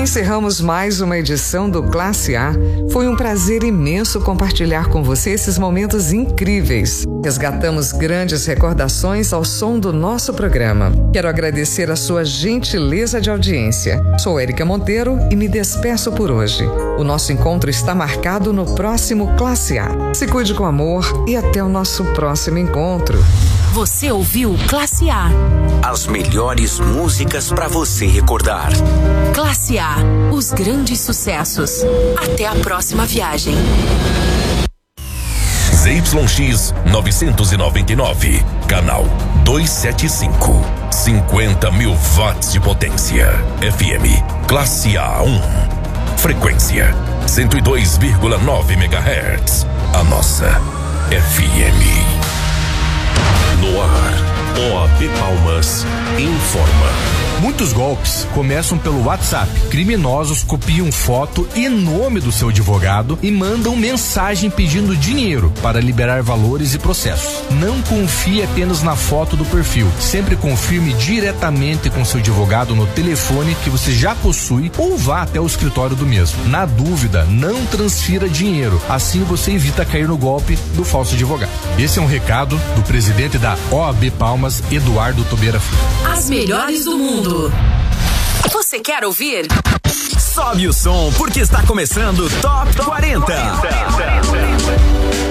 encerramos mais uma edição do Classe A. Foi um prazer imenso compartilhar com você esses momentos incríveis. Resgatamos grandes recordações ao som do nosso programa. Quero agradecer a sua gentileza de audiência. Sou Érica Monteiro e me despeço por hoje. O nosso encontro está marcado no próximo Classe A. Se cuide com amor e até o nosso próximo encontro. Você ouviu Classe A. As melhores músicas para você recordar. Classe A, os grandes sucessos. Até a próxima viagem. ZYX 999, canal 275, 50 mil watts de potência. FM, classe A1. Frequência 102,9 MHz. A nossa FM. No ar, OAB Palmas informa. Muitos golpes começam pelo WhatsApp. Criminosos copiam foto e nome do seu advogado e mandam mensagem pedindo dinheiro para liberar valores e processos. Não confie apenas na foto do perfil. Sempre confirme diretamente com seu advogado no telefone que você já possui ou vá até o escritório do mesmo. Na dúvida, não transfira dinheiro. Assim você evita cair no golpe do falso advogado. Esse é um recado do presidente da OAB Palmas, Eduardo Tobeira Filho. As melhores do mundo. Você quer ouvir? Sobe o som porque está começando Top 40.